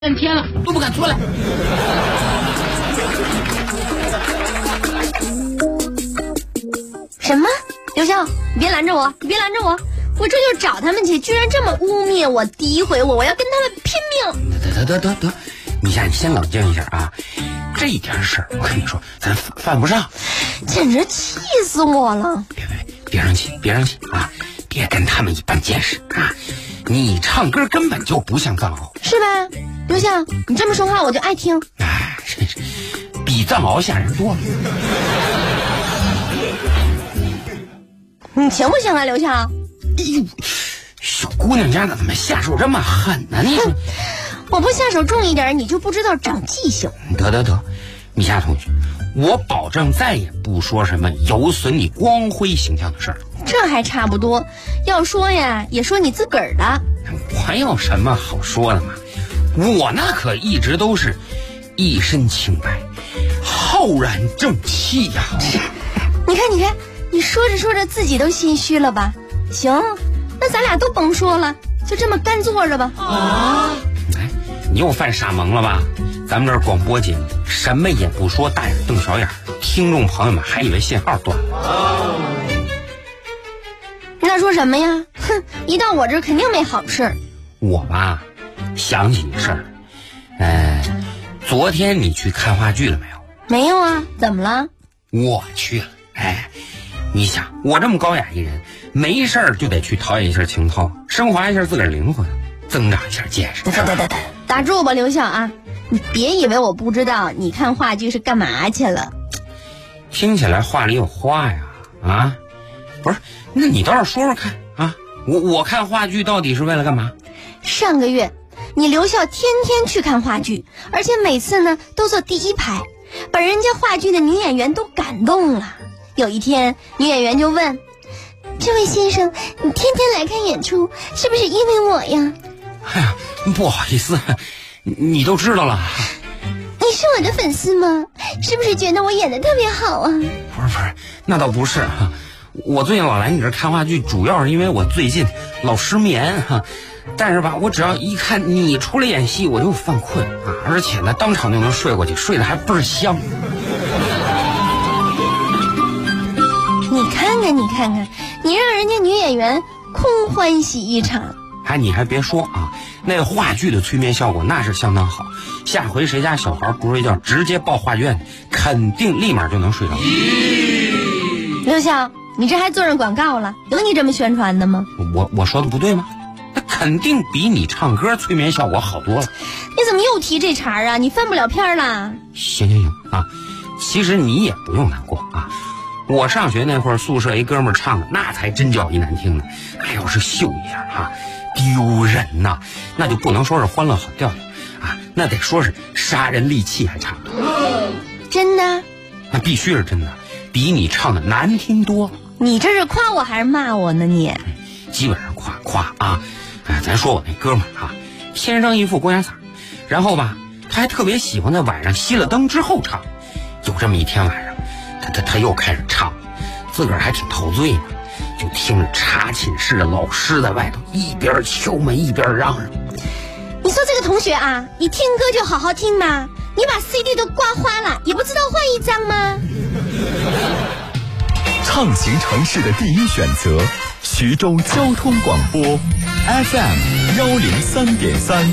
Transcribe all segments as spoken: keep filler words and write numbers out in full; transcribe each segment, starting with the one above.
半天了都不敢出来。 什么？刘笑，你别拦着我，你别拦着我，我这就找他们去，居然这么污蔑我、诋毁我，我要跟他们拼命！ 得得得得得，米夏，你先冷静一下啊！这点事儿，我跟你说，咱犯不上。 简直气死我了！ 别别别，别生气，别生气啊！别跟他们一般见识啊！你唱歌根本就不像藏獒， 是吧？刘笑，你这么说话我就爱听。 哎，真是比藏獒吓人多了。 你行不行啊，刘笑？ 哎呦，小姑娘家的怎么下手这么狠呢？你说， 我不下手重一点，你就不知道长记性。 得得得，米夏同学，我保证再也不说什么有损你光辉形象的事儿。 这还差不多，要说呀，也说你自个儿的。 我有什么好说的嘛？我那可一直都是一身清白，浩然正气呀！ 你看，你看，你说着说着自己都心虚了吧？行，那咱俩都甭说了，就这么干坐着吧。 啊！哎，你又犯傻萌了吧？咱们这儿广播节目，什么也不说，大眼瞪小眼，听众朋友们还以为信号断了。 那说什么呀？哼，一到我这儿肯定没好事。 我吧，想起你事儿，呃，昨天你去看话剧了没有？ 没有啊，怎么了？ 我去了。哎，你想，我这么高雅一人，没事儿就得去陶冶一下情操，升华一下自个儿灵魂，增长一下见识。 等等等等，打住吧，刘笑啊！你别以为我不知道你看话剧是干嘛去了。 听起来话里有话呀，啊，不是？那你倒是说说看啊！我我看话剧到底是为了干嘛？ 上个月，你刘笑天天去看话剧，而且每次呢都坐第一排，把人家话剧的女演员都感动了。有一天，女演员就问：“这位先生，你天天来看演出，是不是因为我呀？” 哎呀，不好意思，你你都知道了。 你是我的粉丝吗？是不是觉得我演的特别好啊？ 不是不是，那倒不是哈。我最近老来你这看话剧，主要是因为我最近老失眠哈。但是吧，我只要一看你出来演戏，我就犯困啊，而且呢，当场就能睡过去，睡得还倍儿香。 你看看，你看看，你让人家女演员空欢喜一场。 哎，你还别说啊，那个话剧的催眠效果那是相当好。下回谁家小孩不睡觉，直接报话剧院，肯定立马就能睡着。 刘笑，你这还做上广告了？有你这么宣传的吗？ 我我说的不对吗？那肯定比你唱歌催眠效果好多了。 你怎么又提这茬啊？你翻不了片了。 行行行啊，其实你也不用难过啊。我上学那会儿，宿舍一哥们儿唱的那才真叫一难听呢。那要是秀一下啊，丢人呐！那就不能说是欢乐好调调啊，那得说是杀人利器还差不多。 真的？ 那必须是真的，比你唱的难听多了。 你这是夸我还是骂我呢你？ 基本上夸夸啊。哎，咱说我那哥们儿啊，天生一副公鸭嗓，然后吧，他还特别喜欢在晚上熄了灯之后唱。有这么一天晚上，他他他又开始唱，自个儿还挺陶醉呢，就听着查寝室的老师在外头一边敲门一边嚷嚷。 你说这个同学啊，你听歌就好好听嘛，你把 C D 都刮花了，也不知道换一张吗？ 畅行城市的第一选择，徐州交通广播 F M 幺零三点三。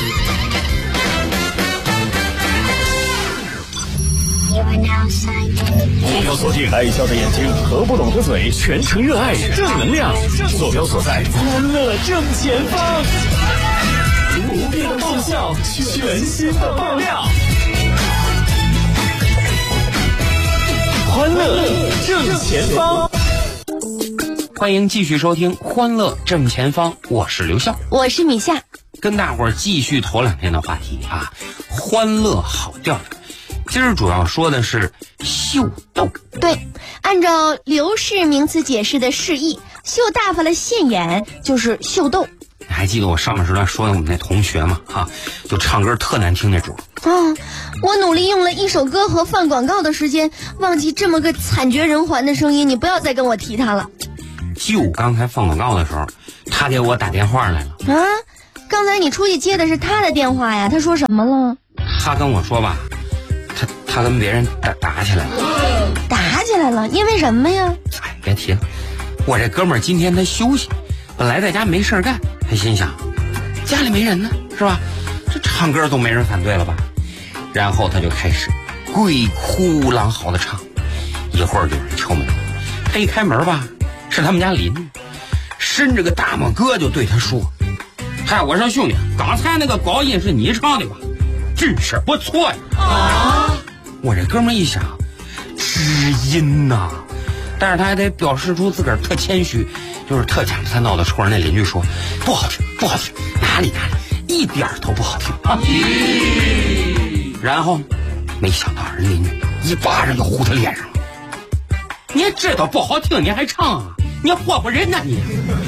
目标锁定，爱笑的眼睛和不懂的嘴，全程热爱正能量。坐标所在，欢乐正前方。不变的爆笑，全新的爆料。欢乐正前方， 欢迎继续收听《欢乐正前方》，我是刘笑， 我是米夏， 跟大伙儿继续头两天的话题啊，欢乐好调调。今儿主要说的是秀逗。 对，按照刘氏名词解释的释义，秀大发了现眼就是秀逗。 还记得我上半时段说的我们那同学吗？哈，就唱歌特难听那主。 啊，我努力用了一首歌和放广告的时间，忘记这么个惨绝人寰的声音，你不要再跟我提他了。 就刚才放广告的时候，他给我打电话来了。 啊， 刚才你出去接的是他的电话呀，他说什么了？ 他跟我说吧，他他跟别人打打起来了。 打起来了？因为什么呀？ 哎，别提了，我这哥们儿今天他休息，本来在家没事干，他心想家里没人呢，是吧？这唱歌都没人反对了吧？然后他就开始鬼哭狼嚎的唱，一会儿就有人敲门，他一开门吧，是他们家邻居，伸着个大拇哥就对他说：“嗨，我说兄弟，刚才那个高音是你唱的吧？真是不错呀！”啊！我这哥们一想，知音呐，但是他还得表示出自个儿特谦虚，就是特假着他脑袋冲着那邻居说：“不好听，不好听，哪里哪里，一点都不好听啊！”然后没想到人邻居一巴掌就呼他脸上了。你知道不好听你还唱啊？你祸不人呐你！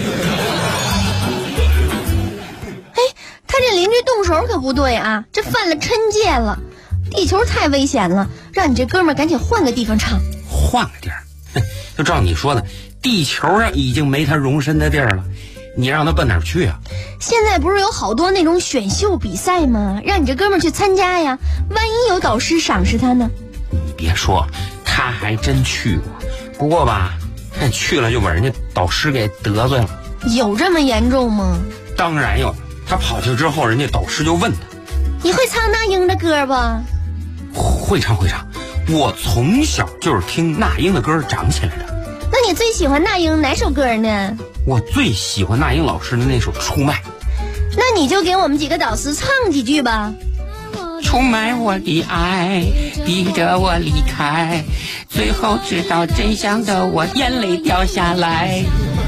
哎，他这邻居动手可不对啊，这犯了嗔戒了。地球太危险了，让你这哥们儿赶紧换个地方唱。 换个地儿？就照你说的，地球上已经没他容身的地儿了，你让他奔哪儿去啊？ 现在不是有好多那种选秀比赛吗？让你这哥们儿去参加呀，万一有导师赏识他呢？ 你别说，他还真去过，不过吧，去了就把人家导师给得罪了。 有这么严重吗？ 当然有。他跑去之后，人家导师就问他：“ 你会唱那英的歌吧？” 会唱会唱，我从小就是听那英的歌长起来的。 那你最喜欢那英哪首歌呢？ 我最喜欢那英老师的那首《出卖》。 那你就给我们几个导师唱几句吧。 出卖我的爱，逼着我离开，最后知道真相的我眼泪掉下来。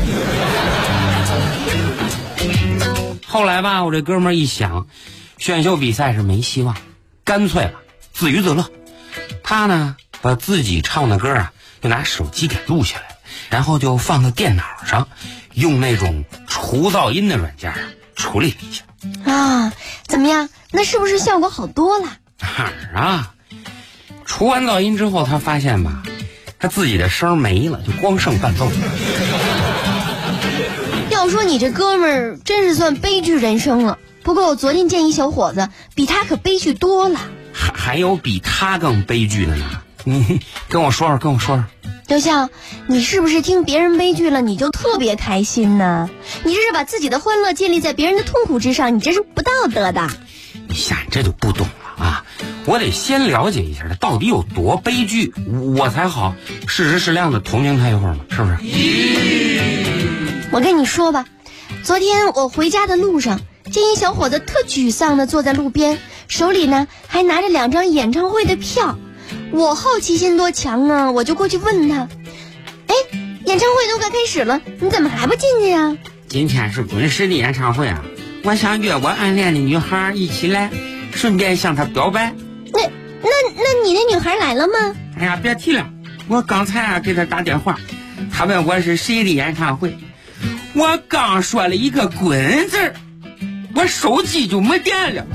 后来吧，我这哥们儿一想，选秀比赛是没希望，干脆了自娱自乐。他呢，把自己唱的歌啊，就拿手机给录下来，然后就放到电脑上，用那种除噪音的软件啊处理了一下。 啊，怎么样？那是不是效果好多了？ 哪儿啊？除完噪音之后，他发现吧，他自己的声没了，就光剩伴奏。 要说你这哥们儿真是算悲剧人生了。不过我昨天见一小伙子，比他可悲剧多了。 还还有比他更悲剧的呢？你跟我说说，跟我说说。 刘笑，你是不是听别人悲剧了你就特别开心呢？你这是把自己的欢乐建立在别人的痛苦之上，你这是不道德的。 你下你这就不懂了啊！我得先了解一下他到底有多悲剧，我才好适时适量的同情他一会儿嘛，是不是？ 我跟你说吧，昨天我回家的路上，见一小伙子特沮丧的坐在路边，手里呢还拿着两张演唱会的票。我好奇心多强啊，我就过去问他：“哎，演唱会都快开始了，你怎么还不进去呀？” 今天是滚石的演唱会啊，我想约我暗恋的女孩一起来，顺便向她表白。 那那那你那女孩来了吗？ 哎呀，别提了，我刚才啊给她打电话，她问我是谁的演唱会，我刚说了一个滚字，我手机就没电了。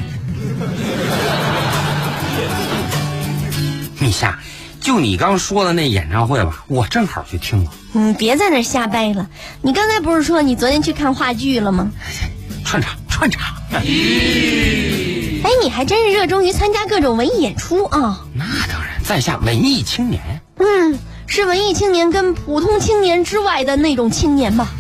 米夏，就你刚说的那演唱会吧，我正好去听了。 你别在那瞎掰了，你刚才不是说你昨天去看话剧了吗？ 串场串场。 哎，你还真是热衷于参加各种文艺演出啊。 那当然，在下文艺青年。 嗯，是文艺青年跟普通青年之外的那种青年吧。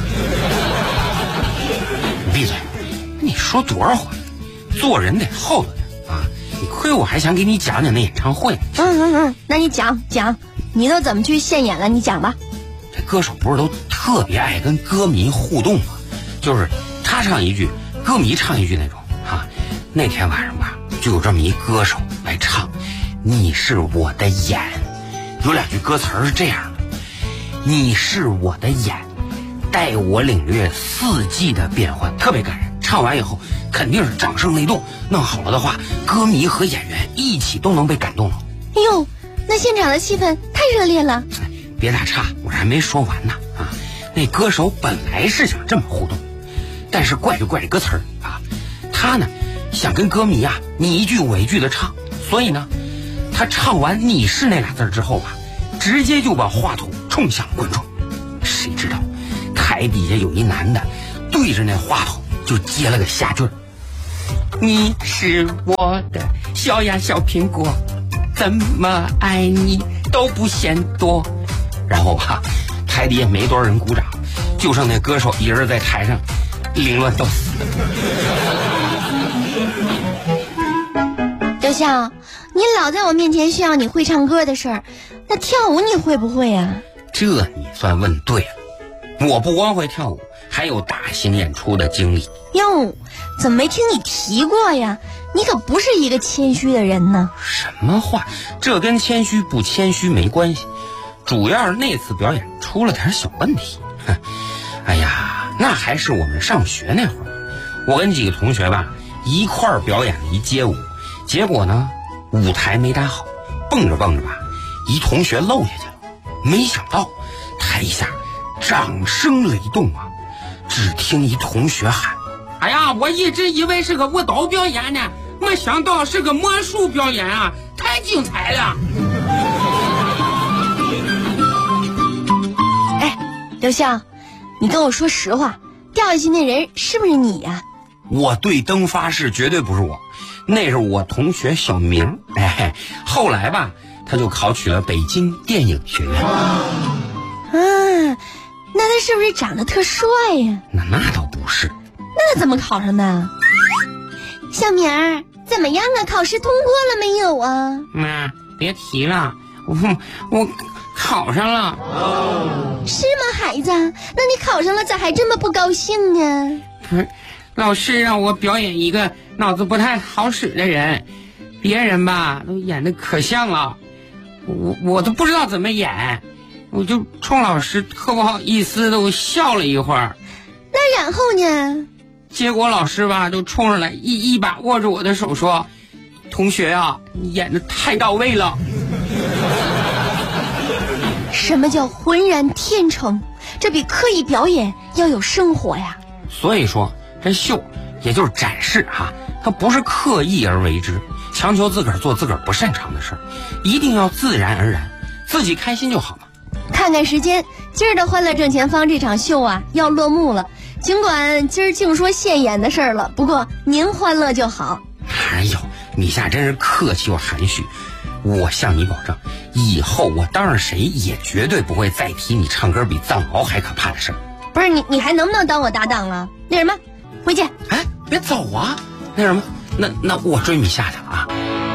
你闭嘴！你说多少回？做人得厚道点啊！你亏我还想给你讲讲那演唱会。 嗯嗯嗯，那你讲讲，你都怎么去现演了？你讲吧。 这歌手不是都特别爱跟歌迷互动吗？就是他唱一句，歌迷唱一句那种啊。那天晚上吧，就有这么一歌手来唱《你是我的眼》，有两句歌词是这样的：你是我的眼，带我领略四季的变换，特别感人。唱完以后肯定是掌声雷动，弄好了的话，歌迷和演员一起都能被感动了。 哎呦，那现场的气氛太热烈了。 别打岔，我还没说完呢啊！那歌手本来是想这么互动，但是怪就怪这歌词儿啊，他呢想跟歌迷啊你一句我一句的唱，所以呢，他唱完你是那俩字之后吧，直接就把话筒冲向观众。谁知道台底下有一男的对着那话筒就接了个下句儿：你是我的小呀小苹果，怎么爱你都不嫌多。然后吧，台底下没多少人鼓掌，就剩那歌手一人在台上凌乱到死。 刘笑，你老在我面前炫耀你会唱歌的事儿，那跳舞你会不会啊？ 这你算问对了，我不光会跳舞，还有大型演出的经历。 哟，怎么没听你提过呀？你可不是一个谦虚的人呢。 什么话？这跟谦虚不谦虚没关系，主要是那次表演出了点小问题。哼，哎呀，那还是我们上学那会儿，我跟几个同学吧一块儿表演了一街舞，结果呢舞台没搭好，蹦着蹦着吧，一同学漏下去了。没想到台下掌声雷动啊！只听一同学喊：“哎呀，我一直以为是个舞蹈表演呢，没想到是个魔术表演啊，太精彩了！” 哎，刘笑，你跟我说实话，掉下去那人是不是你呀？ 我对灯发誓，绝对不是我，那是我同学小明。哎，后来吧，他就考取了北京电影学院。 啊，那他是不是长得特帅呀？ 那那倒不是。 那他怎么考上的？小明儿，怎么样啊？考试通过了没有啊？ 妈，别提了，我我考上了。 是吗，孩子？那你考上了，咋还这么不高兴呢？ 不是，老师让我表演一个脑子不太好使的人，别人吧都演得可像了，我我都不知道怎么演，我就冲老师特不好意思的我笑了一会儿。 那然后呢？ 结果老师吧就冲上来一一把握住我的手说：“同学啊，你演得太到位了。” 什么叫浑然天成？这比刻意表演要有生活呀。 所以说这秀也就是展示哈、啊，它不是刻意而为之，强求自个儿做自个儿不擅长的事儿，一定要自然而然，自己开心就好了。 看看时间，今儿的欢乐正前方这场秀啊要落幕了。尽管今儿净说现演的事儿了，不过您欢乐就好。 哎呦，米夏真是客气又含蓄，我向你保证，以后我当着谁也绝对不会再提你唱歌比藏獒还可怕的事儿。 不是你，你还能不能当我搭档了？那什么，回去。 哎，别走啊！那什么，那那我追米夏去了啊。